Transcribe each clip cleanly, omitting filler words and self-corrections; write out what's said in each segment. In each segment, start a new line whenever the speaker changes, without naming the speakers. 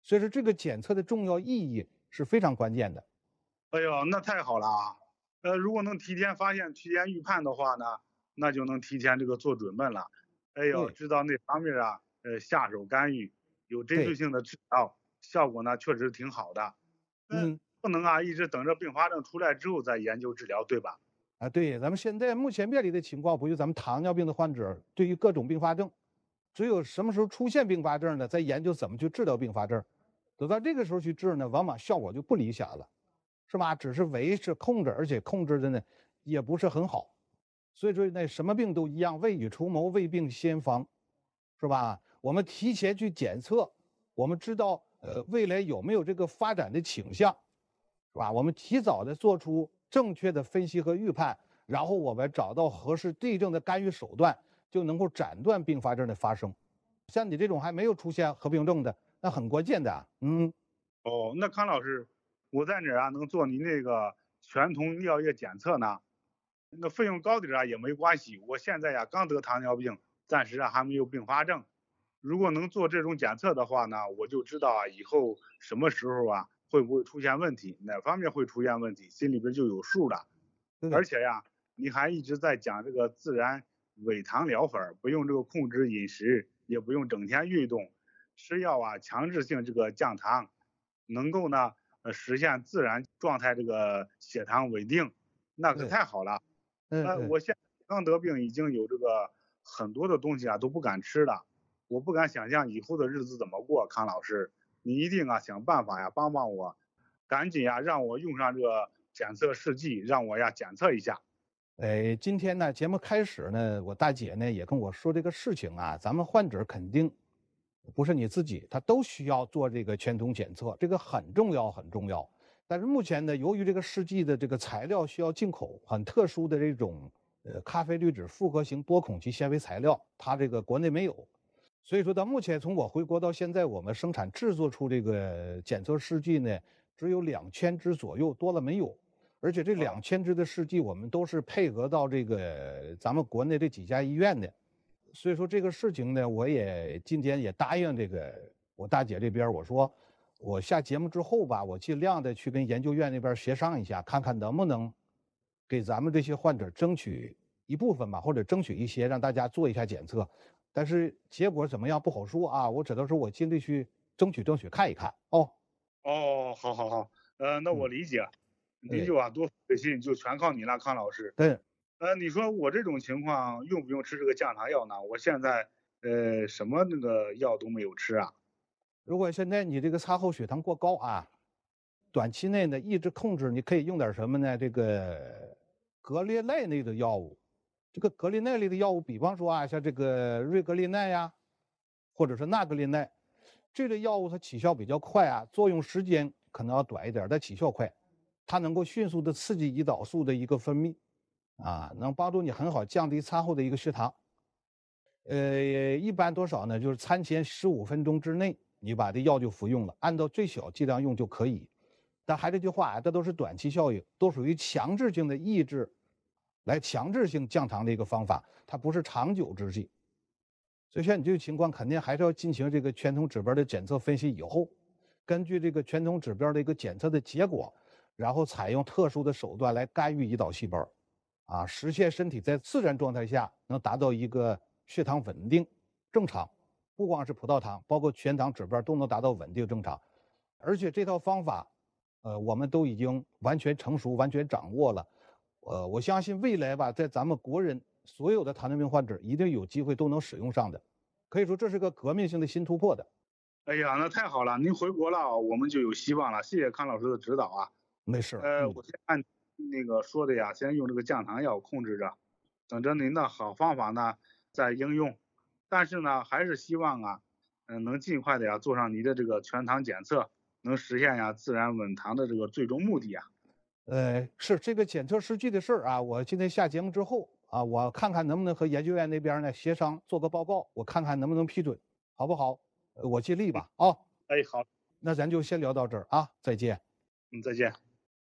所以说这个检测的重要意义是非常关键的。
哎呦，那太好了啊！如果能提前发现、提前预判的话呢，那就能提前这个做准备了。哎呦，
对
知道那方面啊，下手干预，有针对
对，
性的治疗，效果呢确实挺好的。
嗯。
不能啊，一直等着并发症出来之后再研究治疗，对吧？
啊，对，咱们现在目前面临的情况，不就咱们糖尿病的患者对于各种并发症，只有什么时候出现并发症呢，再研究怎么去治疗并发症。等到这个时候去治呢，往往效果就不理想了，是吧？只是维持控制，而且控制的呢也不是很好。所以说呢，什么病都一样，未雨绸缪，未病先防，是吧？我们提前去检测，我们知道未来有没有这个发展的倾向，是吧？我们提早的做出正确的分析和预判，然后我们找到合适对症的干预手段，就能够斩断并发症的发生。像你这种还没有出现合并症的，那很关键的啊。
哦，那康老师，我在哪儿啊能做您那个全酮尿液检测呢？那费用高点儿啊也没关系，我现在呀刚得糖尿病，暂时啊还没有并发症。如果能做这种检测的话呢，我就知道啊以后什么时候啊会不会出现问题，哪方面会出现问题，心里边就有数了。而
对
且呀，你还一直在讲这个自然伪糖疗法，不用这个控制饮食，也不用整天运动，吃药啊强制性这个降糖，能够呢实现自然状态这个血糖稳定，那可
对，
太好了。
嗯。
我现在刚得病，已经有这个很多的东西啊都不敢吃了，我不敢想象以后的日子怎么过。康老师，你一定啊想办法呀帮帮我，赶紧呀让我用上这个检测试剂，让我呀检测一下。
今天呢，节目开始呢，我大姐呢也跟我说这个事情啊，咱们患者肯定不是你自己，他都需要做这个全酮检测，这个很重要很重要。但是目前呢，由于这个试剂的这个材料需要进口，很特殊的这种咖啡滤纸复合型多孔基纤维材料，它这个国内没有，所以说到目前从我回国到现在，我们生产制作出这个检测试剂呢，只有2000支左右，多了没有。而且这
哦
2000支的试剂，我们都是配合到这个咱们国内这几家医院的，所以说这个事情呢，我也今天也答应这个我大姐这边，我说我下节目之后吧，我尽量的去跟研究院那边协商一下，看看能不能给咱们这些患者争取一部分吧，或者争取一些让大家做一下检测。但是结果怎么样不好说啊，我只能说我尽力去争取看一看哦。
哦，好好好，那我
嗯，
理解，您
对
就啊多费心，就全靠你了，康老师。
对。
你说我这种情况用不用吃这个降糖药呢？我现在什么那个药都没有吃啊。
如果现在你这个餐后血糖过高啊，短期内呢抑制控制，你可以用点什么呢？这个格列奈类的药物，这个格列奈类的药物，比方说啊，像这个瑞格列奈呀，或者是纳格列奈，这类药物它起效比较快啊，作用时间可能要短一点，但起效快，它能够迅速的刺激胰岛素的一个分泌，啊，能帮助你很好降低餐后的一个血糖。一般多少呢？就是餐前15分钟之内，你把这药就服用了，按照最小剂量用就可以。但还这句话啊，这都是短期效应，都属于强制性的抑制，来强制性降糖的一个方法，它不是长久之计。所以像你这个情况，肯定还是要进行这个全酮指标的检测分析以后，根据这个全酮指标的一个检测的结果，然后采用特殊的手段来干预胰岛细胞，啊，实现身体在自然状态下能达到一个血糖稳定正常，不光是葡萄糖，包括全糖指标都能达到稳定正常。而且这套方法，我们都已经完全成熟、完全掌握了。我相信未来吧，在咱们国人所有的糖尿病患者一定有机会都能使用上的，可以说这是个革命性的新突破的。
哎呀，那太好了，您回国了，我们就有希望了。谢谢康老师的指导啊。
没事
我先按那个说的呀，先用这个降糖药控制着，等着您的好方法呢再应用。但是呢，还是希望啊，能尽快的呀做上您的这个全糖检测，能实现呀自然稳糖的这个最终目的呀。
是这个检测试剂的事儿啊，我今天下节目之后啊，我看看能不能和研究院那边呢协商做个报告，我看看能不能批准，好不好？我尽力吧。啊，
哎，好，
那咱就先聊到这儿啊，再见。
再见。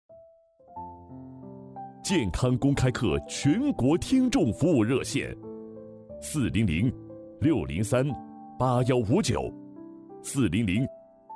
健康公开课全国听众服务热线：400-603-8159，400-603-8159。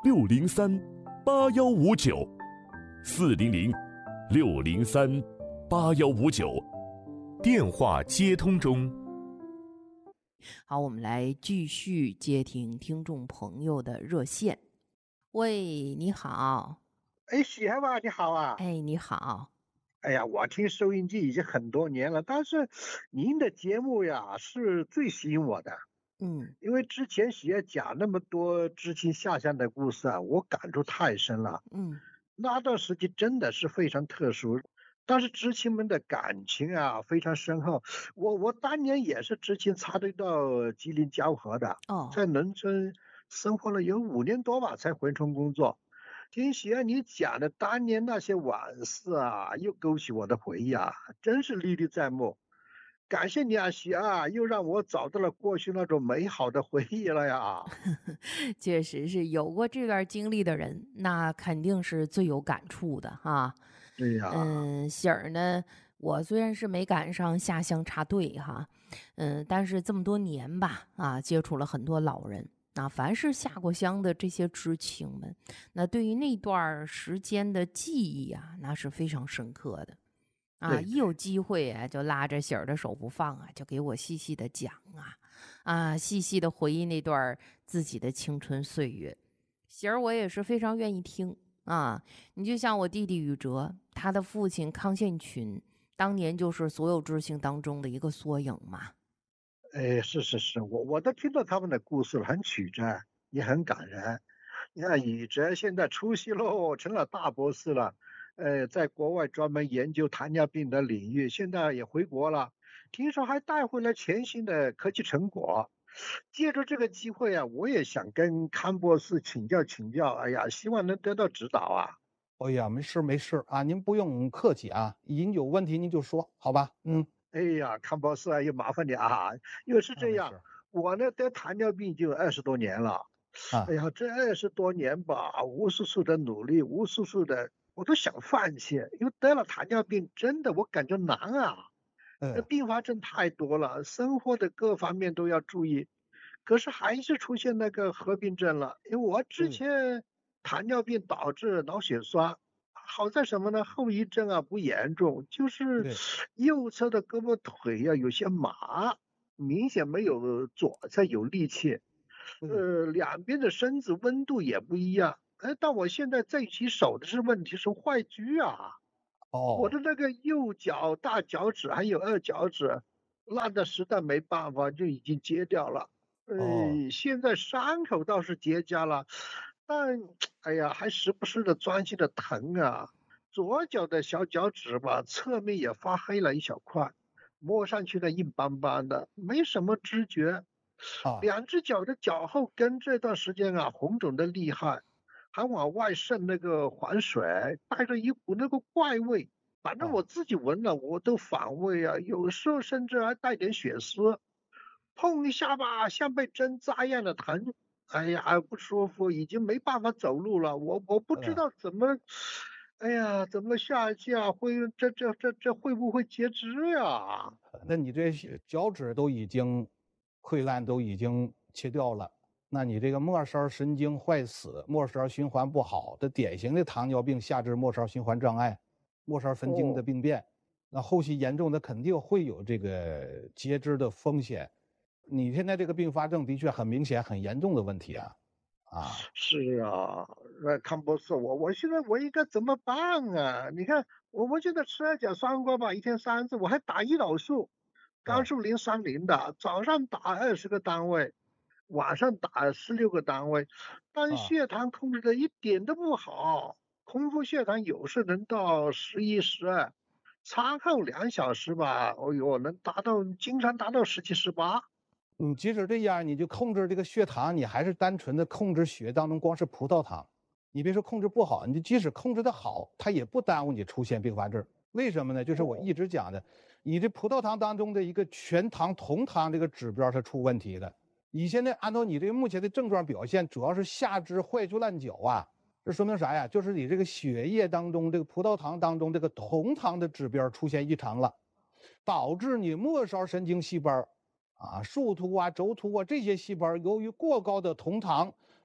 ，603-8159，400-603-8159，电话接通中。
好，我们来继续接听听众朋友的热线。喂，你好。
哎，喜爱吧，你好啊！
哎，你好。
哎呀，我听收音机已经很多年了，但是您的节目呀是最吸引我的。因为之前喜爱讲那么多知青下乡的故事啊，我感触太深了。那段时期真的是非常特殊，但是知青们的感情啊非常深厚。我当年也是知青插队到吉林蛟河的，在农村生活了有5年多吧，才回村工作。听喜爱你讲的当年那些往事啊，又勾起我的回忆啊，真是历历在目。感谢你啊，喜爱，又让我找到了过去那种美好的回忆了呀。
确实是有过这段经历的人，那肯定是最有感触的哈。
对呀。
喜儿呢，我虽然是没赶上下乡插队哈，但是这么多年吧，接触了很多老人。凡是下过乡的这些知青们，那对于那段时间的记忆啊，那是非常深刻的。一有机会啊，就拉着喜儿的手不放啊，就给我细细的讲细细的回忆那段自己的青春岁月。喜儿我也是非常愿意听你就像我弟弟宇哲，他的父亲康宪群，当年就是所有知青当中的一个缩影嘛。
是，我都听到他们的故事了，很曲折，也很感人。你看宇哲现在出息喽，成了大博士了，在国外专门研究糖尿病的领域，现在也回国了，听说还带回了全新的科技成果。借着这个机会啊，我也想跟康博士请教，哎呀，希望能得到指导啊。
哎呀，没事啊，您不用客气啊，您有问题您就说，好吧？
哎呀，康博士啊，又麻烦你啊，因为是这样，我呢得糖尿病就20多年了。哎呀，这20多年吧，无数次的努力，无数次的我都想放弃，因为得了糖尿病，真的我感觉难啊。并发症太多了，生活的各方面都要注意，可是还是出现那个合并症了。因为我之前糖尿病导致脑血栓，好在什么呢？后遗症啊不严重，就是右侧的胳膊腿啊有些麻，明显没有左侧有力气。两边的身子温度也不一样。但我现在在起手的问题是坏疽啊。我的那个右脚大脚趾还有2脚趾，烂的实在没办法，就已经截掉了。现在伤口倒是结痂了，但哎呀，还时不时的钻心的疼啊。左脚的小脚趾吧，侧面也发黑了一小块，摸上去呢硬邦邦的，没什么知觉。2只脚的脚后跟这段时间啊，红肿的厉害。还往外渗那个黄水，带着一股那个怪味，反正我自己闻了我都反胃啊，有时候甚至还带点血丝，碰一下吧，像被针扎一样的疼，哎呀不舒服，已经没办法走路了，我不知道怎么，哎呀怎么下去啊？这会不会截肢呀？
那你这脚趾都已经溃烂，都已经切掉了。那你这个末梢神经坏死、末梢循环不好的典型的糖尿病下肢末梢循环障碍、末梢神经的病变，那后期严重的肯定会有这个截肢的风险。你现在这个并发症的确很明显、很严重的问题啊！
是啊，康博士，我现在我应该怎么办啊？你看我现在吃2甲双胍吧，1天3次，我还打胰岛素，肝素030的，早上打20个单位。晚上打16个单位，但血糖控制的一点都不好，空腹血糖有时能到11、12，餐后2小时吧，哎呦，经常达到17、18。
即使这样，你就控制这个血糖，你还是单纯的控制血当中光是葡萄糖，你别说控制不好，你就即使控制的好，它也不耽误你出现并发症。为什么呢？就是我一直讲的，你这葡萄糖当中的一个全糖酮糖这个指标是出问题的。你现在按照你这个目前的症状表现，主要是下肢坏疽烂脚啊，这说明啥呀？就是你这个血液当中这个葡萄糖当中这个酮糖的指标出现异常了，导致你末梢神经细胞树突啊、轴突啊这些细胞由于过高的酮糖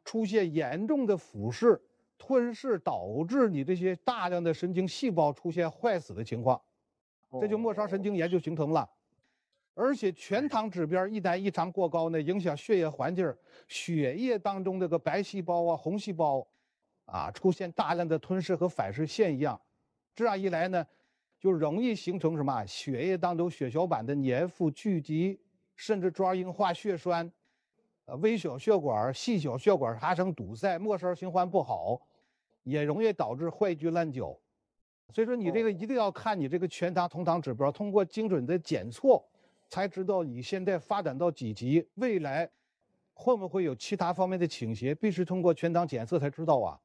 出现严重的腐蚀、吞噬，导致你这些大量的神经细胞出现坏死的情况，这就末梢神经炎就形成了。而且全糖指标一旦异常过高呢，影响血液环境，血液当中这个白细胞啊、红细胞啊出现大量的吞噬和反射现象，这样一来呢，就容易形成什么血液当中血小板的粘附聚集，甚至抓硬化血栓，微小血管、细小血管发生堵塞，末梢循环不好，也容易导致坏疽烂脚。所以说你这个一定要看你这个全糖、同糖指标，通过精准的检测，才知道你现在发展到几级，未来会不会有其他方面的倾斜，必须通过全糖检测才知道啊。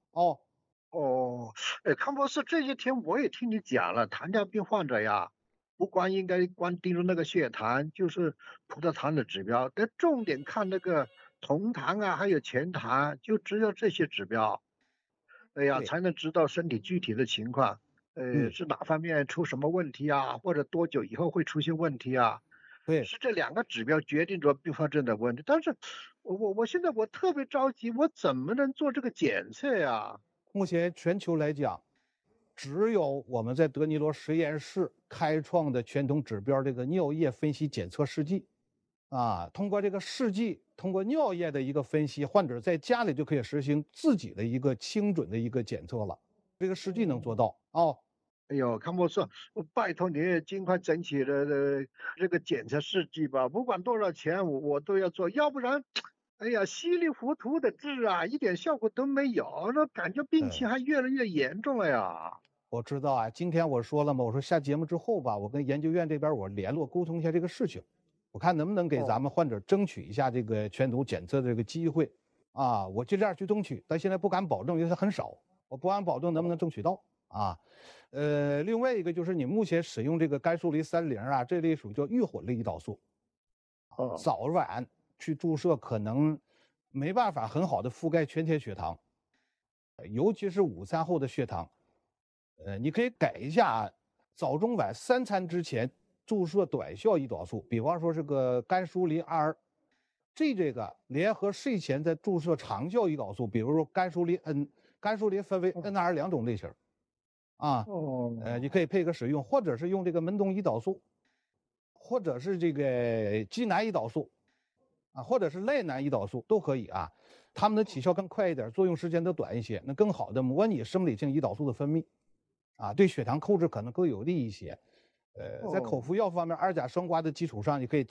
康博士，这些天我也听你讲了，糖尿病患者呀，不光应该盯住那个血糖，就是葡萄糖的指标，但重点看那个同糖啊，还有全糖，就只有这些指标，才能知道身体具体的情况，是哪方面出什么问题啊，或者多久以后会出现问题啊？
对，
是这2个指标决定着并发症的问题。但是我现在我特别着急，我怎么能做这个检测呀？
目前全球来讲，只有我们在德尼罗实验室开创的全酮指标这个尿液分析检测试剂，通过这个试剂，通过尿液的一个分析，患者在家里就可以实行自己的一个精准的一个检测了。这个试剂能做到
哎呦，康博士，我拜托你尽快整起这个检测试剂吧，不管多少钱，我都要做，要不然，哎呀，稀里糊涂的治啊，一点效果都没有，那感觉病情还越来越严重了呀。
我知道啊，今天我说了嘛，我说下节目之后吧，我跟研究院这边我联络沟通一下这个事情，我看能不能给咱们患者争取一下这个全酮检测的这个机会我尽量去争取，但现在不敢保证，因为它很少，我不敢保证能不能争取到另外一个就是你目前使用这个甘肃梨30这类属于叫预混类胰岛素，早晚去注射可能没办法很好的覆盖全天血糖，尤其是午餐后的血糖，你可以改一下早中晚3餐之前注射短效胰岛素，比方说是个甘肃梨 R， 这个联合睡前再注射长效胰岛素，比如说甘肃梨 N， 甘肃梨分为 NR 2种类型。你可以配合使用，或者是用这个门冬胰岛素，或者是这个济南胰岛素，或者是赖南胰岛素都可以它们的起效更快一点，作用时间都短一些，能更好的模拟生理性胰岛素的分泌，对血糖控制可能更有利一些。在口服药方面，2甲双胍的基础上，你可以